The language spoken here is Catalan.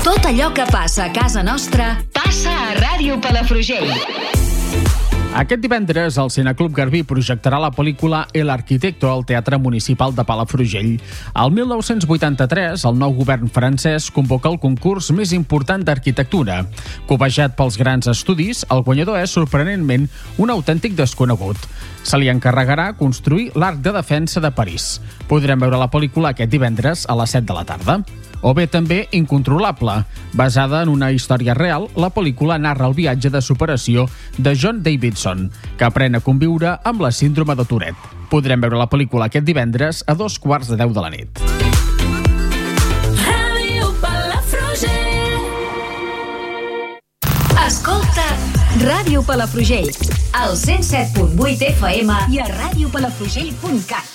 Tot allò que passa a casa nostra passa a Ràdio Palafrugell. Aquest divendres, el Cineclub Garbí projectarà la pel·lícula El Arquitecto al Teatre Municipal de Palafrugell. Al 1983, el nou govern francès convoca el concurs més important d'arquitectura. Cobejat pels grans estudis, el guanyador és, sorprenentment, un autèntic desconegut. Se li encarregarà construir l'Arc de Defensa de París. Podrem veure la pel·lícula aquest divendres a les 7 de la tarda. O bé també Incontrolable. Basada en una història real, la pel·lícula narra el viatge de superació de John Davidson, que aprèn a conviure amb la síndrome de Tourette. Podrem veure la pel·lícula aquest divendres a 9:15 de la nit. Ràdio Palafrugell. Escolta Ràdio Palafrugell, al 107.8 FM i a radiopalafrugell.cat.